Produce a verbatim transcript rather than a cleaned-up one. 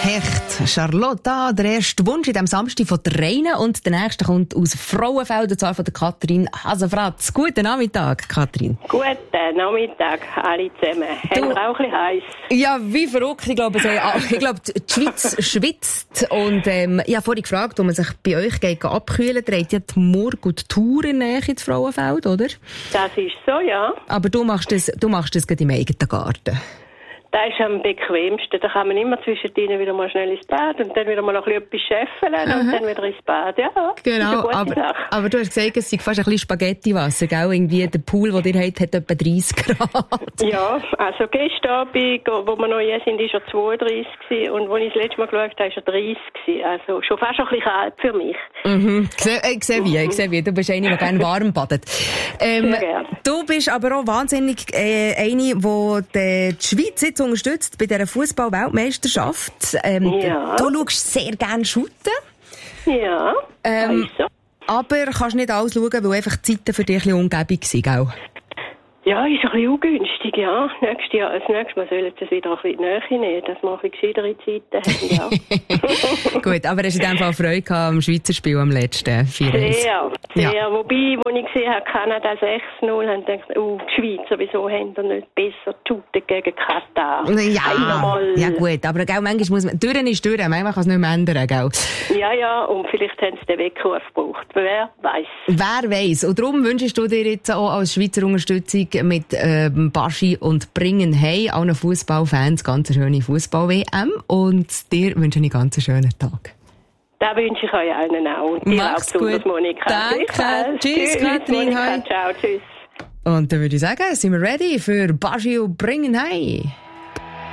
Hecht, Charlotta, der erste Wunsch in diesem Samstag von der Reine und der nächste kommt aus Frauenfeld, und zwar von der Katrin Hasenfratz. Guten Nachmittag, Katrin. Guten Nachmittag, alle zusammen. Haben wir auch ein bisschen heiß? Ja, wie verrückt. Ich glaube, ich glaube die Schweiz schwitzt. Und ähm, ich habe vorhin gefragt, wo man sich bei euch geht abkühlen. Ihr habt ja die Murg und die Tour in der Nähe ins Frauenfeld, oder? Das ist so, ja. Aber du machst das, du machst das gerade im eigenen Garten. Das ist am bequemsten. Da kann man immer zwischendrin wieder mal schnell ins Bad und dann wieder mal noch ein bisschen etwas scheffeln und dann wieder ins Bad. Ja, genau. Aber, aber du hast gesagt, es sei fast ein bisschen Spaghettiwasser, gell? Irgendwie der Pool, den ihr habt, hat etwa dreissig Grad. Ja, also gestern Abend, wo wir noch hier sind, war er zweiunddreissig gewesen, und als ich das letzte Mal geschaut habe, war er dreißig gewesen. Also schon fast ein bisschen kalt für mich. Mhm. Ich sehe, ich sehe wie, ich sehe wie. Du bist eine, die gerne warm badet. Ähm, du bist aber auch wahnsinnig äh, eine, die die Schweiz jetzt unterstützt bei dieser Fußball-Weltmeisterschaft. Ähm, ja. Du schaust sehr gerne shooten. Ja, ähm, so. Aber kannst nicht alles schauen, weil einfach die Zeiten für dich ein bisschen ungebig waren, gell? Ja, ist ein bisschen ungünstig, ja. Nächstes Jahr, das nächste Mal sollen sie es wieder ein bisschen näher nehmen, dass wir ein bisschen gescheitere Zeiten haben, ja. Gut, aber hast du in dem Fall Freude gehabt am Schweizer Spiel am letzten vier eins? Sehr, sehr. Ja. Wobei, als ich gesehen habe, Kanada sechs null, habe ich gedacht, oh, die Schweiz, sowieso haben wir nicht besser shooten gegen Katar. Ja, ja gut, aber gell, manchmal muss man, Türen ist Türen, manchmal kann es nicht mehr ändern, gell? Ja, ja, und vielleicht haben sie den Weckruf gebraucht. Wer weiss. Wer weiss. Und darum wünschst du dir jetzt auch als Schweizer Unterstützung mit ähm, Baschi und Bringen hey allen Fußballfans ganz eine schöne Fußball-W M und dir wünsche ich einen ganz schönen Tag. Das wünsche ich euch allen auch. Und dir Mach's auch besonders, gut. Monika. Danke. Tschüss, Katrin. Monika. Ciao, tschüss. Und dann würde ich sagen, sind wir ready für Baschi und Bringen hey.